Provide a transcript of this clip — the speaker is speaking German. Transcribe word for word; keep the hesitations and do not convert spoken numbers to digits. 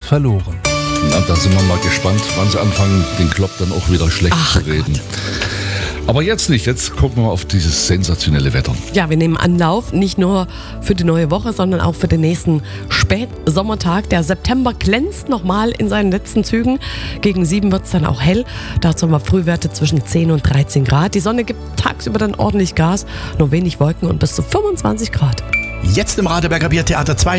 verloren. Na, da sind wir mal gespannt, wann sie anfangen, den Klopp dann auch wieder schlecht Ach zu reden. Gott. Aber jetzt nicht, jetzt gucken wir auf dieses sensationelle Wetter. Ja, wir nehmen Anlauf, nicht nur für die neue Woche, sondern auch für den nächsten Spätsommertag. Der September glänzt nochmal in seinen letzten Zügen. Gegen sieben wird es dann auch hell. Dazu haben wir Frühwerte zwischen zehn und dreizehn Grad. Die Sonne gibt tagsüber dann ordentlich Gas, nur wenig Wolken und bis zu fünfundzwanzig Grad. Jetzt im Radeberger Biertheater zwei